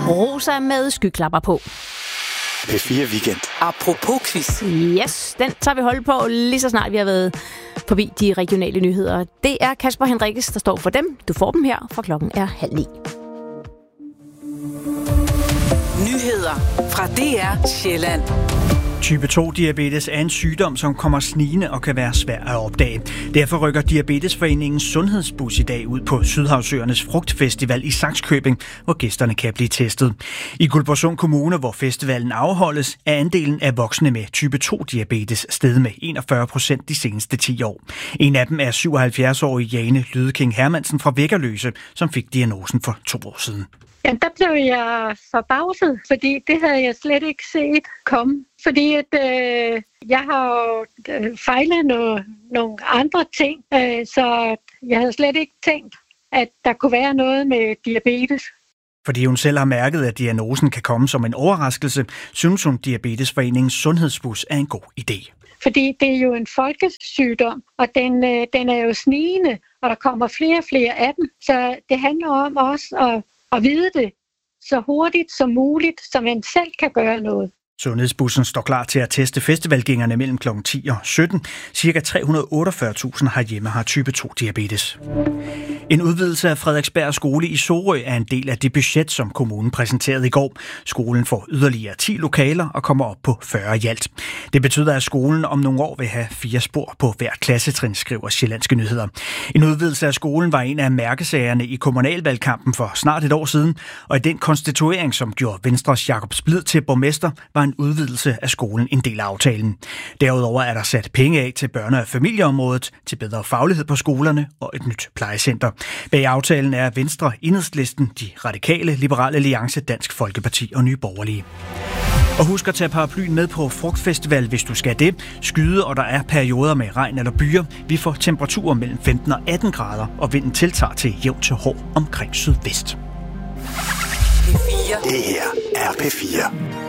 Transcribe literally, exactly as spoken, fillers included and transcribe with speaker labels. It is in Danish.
Speaker 1: Rosa med skyklapper på.
Speaker 2: P fire Weekend.
Speaker 3: Apropos quiz.
Speaker 1: Yes, den tager vi hold på lige så snart vi har været forbi de regionale nyheder. Det er Kasper Henriques, der står for dem. Du får dem her, for klokken er halv ni.
Speaker 3: Nyheder fra D R Sjælland.
Speaker 4: Type to diabetes er en sygdom, som kommer snigende og kan være svær at opdage. Derfor rykker Diabetesforeningens sundhedsbus i dag ud på Sydhavsøernes Frugtfestival i Sakskøbing, hvor gæsterne kan blive testet. I Guldborgsund Kommune, hvor festivalen afholdes, er andelen af voksne med type to diabetes steget med enogfyrre procent de seneste ti år. En af dem er syvoghalvfjerds-årige Jane Lydeking Hermansen fra Væggerløse, som fik diagnosen for to år siden.
Speaker 5: Ja, der blev jeg forbavset, fordi det havde jeg slet ikke set komme. Fordi at, øh, jeg har jo øh, fejlet noget, nogle andre ting, øh, så jeg havde slet ikke tænkt, at der kunne være noget med diabetes.
Speaker 4: Fordi hun selv har mærket, at diagnosen kan komme som en overraskelse, synes hun, Diabetesforeningens sundhedsbus er en god idé.
Speaker 5: Fordi det er jo en folkesygdom, og den, øh, den er jo snigende, og der kommer flere og flere af dem. Så det handler om også at, at vide det så hurtigt som muligt, så man selv kan gøre noget.
Speaker 4: Sundhedsbussen står klar til at teste festivalgængerne mellem klokken ti og sytten. Cirka tre hundrede og otteogfyrre tusind herhjemme har type to diabetes. En udvidelse af Frederiksberg skole i Sorø er en del af det budget, som kommunen præsenterede i går. Skolen får yderligere ti lokaler og kommer op på fyrre i alt. Det betyder, at skolen om nogle år vil have fire spor på hver klassetrin, skriver Sjællandske Nyheder. En udvidelse af skolen var en af mærkesagerne i kommunalvalgkampen for snart et år siden, og i den konstituering, som gjorde Venstres Jakob Splid til borgmester, var en udvidelse af skolen en del af aftalen. Derudover er der sat penge af til børne- og familieområdet, til bedre faglighed på skolerne og et nyt plejecenter. Bag aftalen er Venstre, Enhedslisten, De Radikale, Liberale Alliance, Dansk Folkeparti og Nye Borgerlige. Og husk at tage paraplyen med på Frugtfestival, hvis du skal det. Skyde, og der er perioder med regn eller byer. Vi får temperaturer mellem femten og atten grader, og vinden tiltager til jævnt til hård omkring sydvest.
Speaker 3: P fire.
Speaker 2: Det her er P fire.